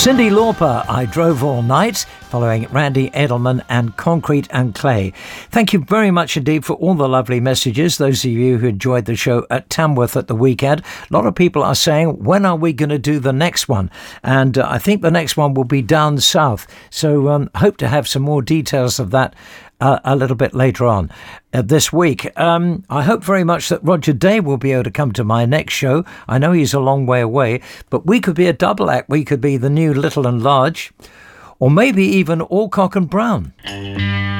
Cyndi Lauper, I Drove All Night, following Randy Edelman and Concrete and Clay. Thank you very much indeed for all the lovely messages, those of you who enjoyed the show at Tamworth at the weekend. A lot of people are saying, when are we going to do the next one? And I think the next one will be down south. So hope to have some more details of that a little bit later on this week. I hope very much that Roger Day will be able to come to my next show. I know he's a long way away, but we could be a double act. We could be the new Little and Large, or maybe even Alcock and Brown.